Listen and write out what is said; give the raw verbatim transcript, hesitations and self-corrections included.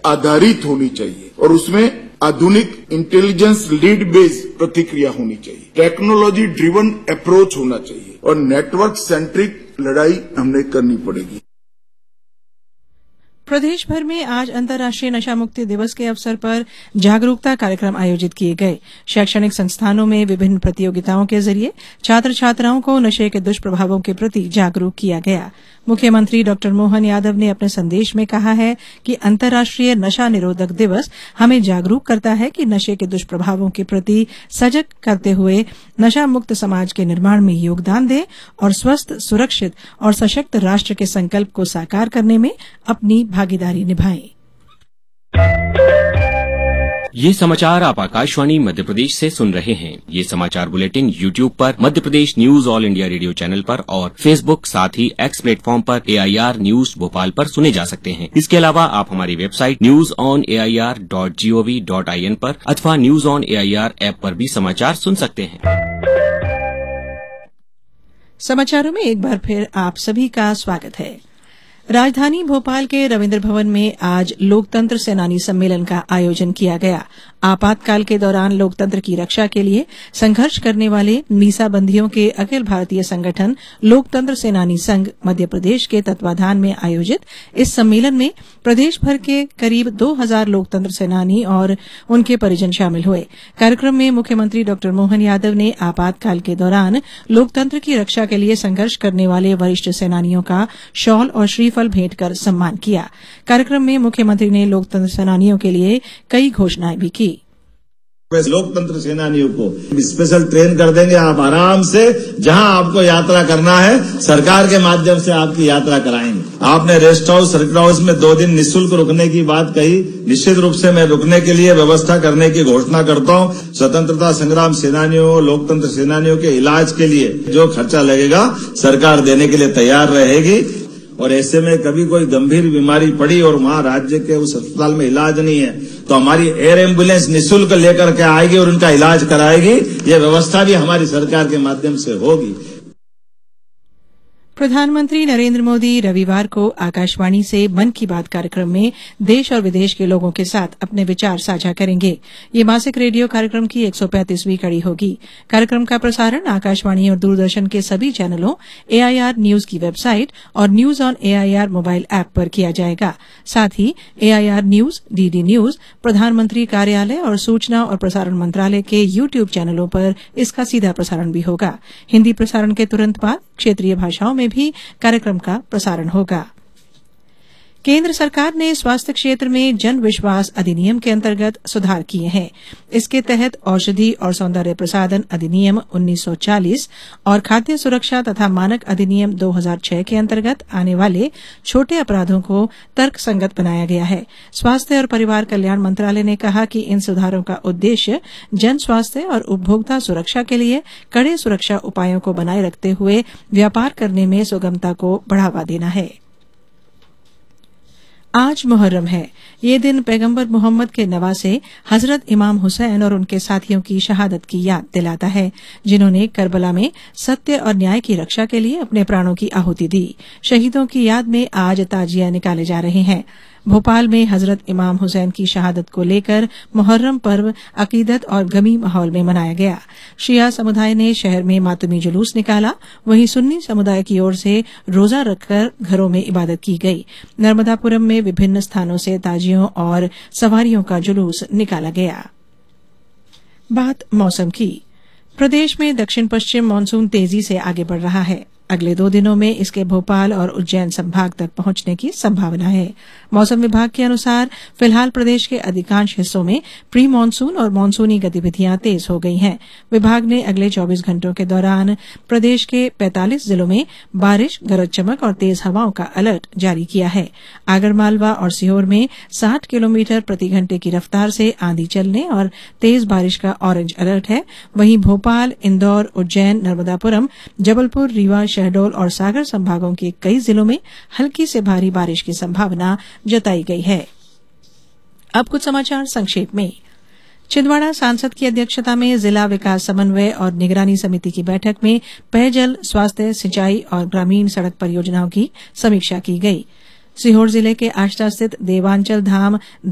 आधारित होनी चाहिए और उसमें आधुनिक इंटेलिजेंस लीड बेस्ड प्रतिक्रिया होनी चाहिए, टेक्नोलॉजी ड्रिवन अप्रोच होना चाहिए और नेटवर्क सेंट्रिक लड़ाई हमने करनी पड़ेगी। प्रदेश भर में आज अंतर्राष्ट्रीय नशा मुक्ति दिवस के अवसर पर जागरूकता कार्यक्रम आयोजित किए गए। शैक्षणिक संस्थानों में विभिन्न प्रतियोगिताओं के जरिए छात्र छात्राओं को नशे के दुष्प्रभावों के प्रति जागरूक किया गया। मुख्यमंत्री डॉक्टर मोहन यादव ने अपने संदेश में कहा है कि अंतर्राष्ट्रीय नशा निरोधक दिवस हमें जागरूक करता है कि नशे के दुष्प्रभावों के प्रति सजग करते हुए नशा मुक्त समाज के निर्माण में योगदान दें और स्वस्थ, सुरक्षित और सशक्त राष्ट्र के संकल्प को साकार करने में अपनी भागीदारी निभाएं। ये समाचार आप आकाशवाणी मध्य प्रदेश से सुन रहे हैं। ये समाचार बुलेटिन यूट्यूब पर Madhya Pradesh news all India radio channel पर और फेसबुक साथ ही एक्स प्लेटफॉर्म पर ए आई आर न्यूज भोपाल पर सुने जा सकते हैं। इसके अलावा आप हमारी website news on A I R dot G O V dot I N पर अथवा news on A I R app पर भी समाचार सुन सकते हैं। समाचारों में एक बार फिर आप सभी का स्वागत है। राजधानी भोपाल के रविन्द्र भवन में आज लोकतंत्र सेनानी सम्मेलन का आयोजन किया गया। आपातकाल के दौरान लोकतंत्र की रक्षा के लिए संघर्ष करने वाले मीसाबंदियों के अखिल भारतीय संगठन लोकतंत्र सेनानी संघ मध्य प्रदेश के तत्वाधान में आयोजित इस सम्मेलन में प्रदेश भर के करीब दो हजार लोकतंत्र सेनानी और उनके परिजन शामिल हुए। कार्यक्रम में मुख्यमंत्री डॉक्टर मोहन यादव ने आपातकाल के दौरान लोकतंत्र की रक्षा के लिए संघर्ष करने वाले वरिष्ठ सेनानियों का शॉल और श्रीफल भेंट कर सम्मान किया। कार्यक्रम में मुख्यमंत्री ने लोकतंत्र सेनानियों के लिए कई घोषणाएं भी की। लोकतंत्र सेनानियों को स्पेशल ट्रेन कर देंगे, आप आराम से जहां आपको यात्रा करना है सरकार के माध्यम से आपकी यात्रा कराएंगे। आपने रेस्ट हाउस, सर्किट हाउस में दो दिन निःशुल्क रुकने की बात कही, निश्चित रूप से मैं रुकने के लिए व्यवस्था करने की घोषणा करता हूं। स्वतंत्रता संग्राम सेनानियों, लोकतंत्र सेनानियों के इलाज के लिए जो खर्चा लगेगा सरकार देने के लिए तैयार रहेगी और ऐसे में कभी कोई गंभीर बीमारी पड़ी और वहां राज्य के उस अस्पताल में इलाज नहीं है तो हमारी एयर एम्बुलेंस निःशुल्क लेकर के आएगी और उनका इलाज कराएगी। ये व्यवस्था भी हमारी सरकार के माध्यम से होगी। प्रधानमंत्री नरेंद्र मोदी रविवार को आकाशवाणी से मन की बात कार्यक्रम में देश और विदेश के लोगों के साथ अपने विचार साझा करेंगे। ये मासिक रेडियो कार्यक्रम की एक सौ पैंतीसवीं कड़ी होगी। कार्यक्रम का प्रसारण आकाशवाणी और दूरदर्शन के सभी चैनलों, ए आई आर न्यूज की वेबसाइट और news on A I R mobile app पर किया जाएगा। साथ ही ए I R news, D D news, प्रधानमंत्री कार्यालय और सूचना और प्रसारण मंत्रालय के यूट्यूब चैनलों पर इसका सीधा प्रसारण भी होगा। हिन्दी प्रसारण के तुरंत बाद क्षेत्रीय भाषाओं में भी कार्यक्रम का प्रसारण होगा। केंद्र सरकार ने स्वास्थ्य क्षेत्र में जन विश्वास अधिनियम के अंतर्गत सुधार किए हैं। इसके तहत औषधि और सौंदर्य प्रसाधन अधिनियम उन्नीस सौ चालीस और खाद्य सुरक्षा तथा मानक अधिनियम दो हज़ार छह के अंतर्गत आने वाले छोटे अपराधों को तर्कसंगत बनाया गया है। स्वास्थ्य और परिवार कल्याण मंत्रालय ने कहा कि इन सुधारों का उद्देश्य जन स्वास्थ्य और उपभोक्ता सुरक्षा के लिए कड़े सुरक्षा उपायों को बनाए रखते हुए व्यापार करने में सुगमता को बढ़ावा देना है। आज मुहर्रम है। ये दिन पैगंबर मोहम्मद के नवासे हजरत इमाम हुसैन और उनके साथियों की शहादत की याद दिलाता है, जिन्होंने करबला में सत्य और न्याय की रक्षा के लिए अपने प्राणों की आहुति दी। शहीदों की याद में आज ताजिया निकाले जा रहे हैं। भोपाल में हजरत इमाम हुसैन की शहादत को लेकर मुहर्रम पर्व अकीदत और गमी माहौल में मनाया गया। शिया समुदाय ने शहर में मातमी जुलूस निकाला, वहीं सुन्नी समुदाय की ओर से रोजा रखकर घरों में इबादत की गई। नर्मदापुरम में विभिन्न स्थानों से ताजियों और सवारियों का जुलूस निकाला गया। बात मौसम की। प्रदेश में दक्षिण पश्चिम मानसून तेजी से आगे बढ़ रहा है। अगले दो दिनों में इसके भोपाल और उज्जैन संभाग तक पहुंचने की संभावना है। मौसम विभाग के अनुसार फिलहाल प्रदेश के अधिकांश हिस्सों में प्री मानसून और मानसूनी गतिविधियां तेज हो गई हैं। विभाग ने अगले चौबीस घंटों के दौरान प्रदेश के पैंतालीस जिलों में बारिश, गरज चमक और तेज हवाओं का अलर्ट जारी किया है। आगरमालवा और सीहोर में साठ किलोमीटर प्रति घंटे की रफ्तार से आंधी चलने और तेज बारिश का ऑरेंज अलर्ट है। वहीं भोपाल, इंदौर, उज्जैन, नर्मदापुरम, जबलपुर, रीवा, शहडोल और सागर संभागों के कई जिलों में हल्की से भारी बारिश की संभावना जताई गई है। अब कुछ समाचार संक्षेप में। छिंदवाड़ा सांसद की अध्यक्षता में जिला विकास समन्वय और निगरानी समिति की बैठक में पेयजल, स्वास्थ्य, सिंचाई और ग्रामीण सड़क परियोजनाओं की समीक्षा की गई। सीहोर जिले के आष्टा स्थित देवांचल धाम